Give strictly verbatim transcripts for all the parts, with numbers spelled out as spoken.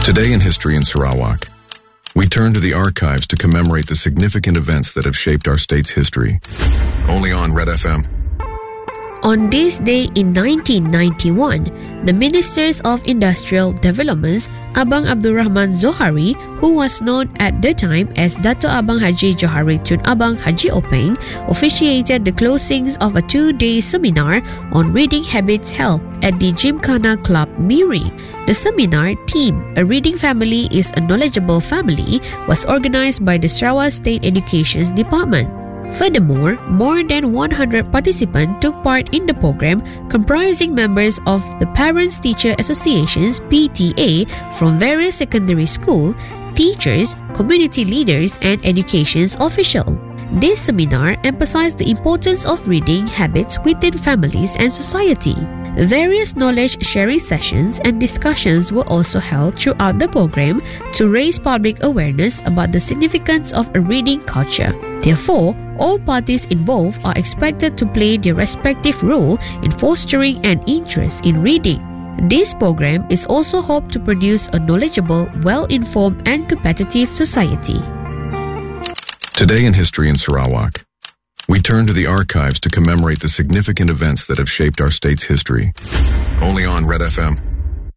Today in History in Sarawak, we turn to the archives to commemorate the significant events that have shaped our state's history. Only on Red F M. On this day in nineteen ninety-one, the Ministers of Industrial Developments, Abang Abdul Rahman Zohari, who was known at the time as Dato' Abang Haji Johari Tun Abang Haji Openg, officiated the closings of a two-day seminar on reading habits held at the Gymkhana Club Miri. The seminar, theme A Reading Family is a Knowledgeable Family, was organized by the Sarawak State Education Department. Furthermore, more than one hundred participants took part in the program, comprising members of the Parents-Teacher Associations (P T A) from various secondary schools, teachers, community leaders, and education officials. This seminar emphasized the importance of reading habits within families and society. Various knowledge-sharing sessions and discussions were also held throughout the program to raise public awareness about the significance of a reading culture. Therefore, all parties involved are expected to play their respective role in fostering an interest in reading. This program is also hoped to produce a knowledgeable, well-informed, and competitive society. Today in History in Sarawak, we turn to the archives to commemorate the significant events that have shaped our state's history. Only on Red F M.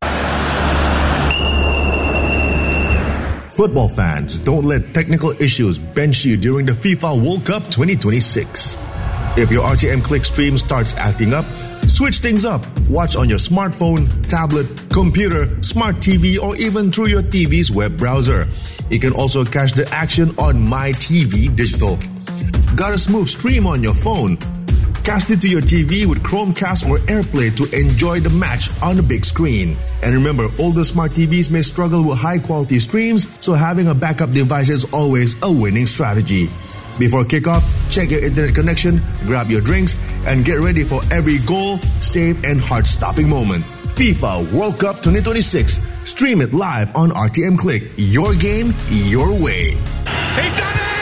Football fans, don't let technical issues bench you during the FIFA World Cup twenty twenty-six. If your R T M Click stream starts acting up, switch things up. Watch on your smartphone, tablet, computer, smart T V, or even through your T V's web browser. You can also catch the action on MyTV Digital. Got a smooth stream on your phone? Cast it to your T V with Chromecast or AirPlay to enjoy the match on the big screen. And remember, older smart T Vs may struggle with high-quality streams, so having a backup device is always a winning strategy. Before kickoff, check your internet connection, grab your drinks, and get ready for every goal, save, and heart-stopping moment. FIFA World Cup twenty twenty-six. Stream it live on R T M Click. Your game, your way. He's done it!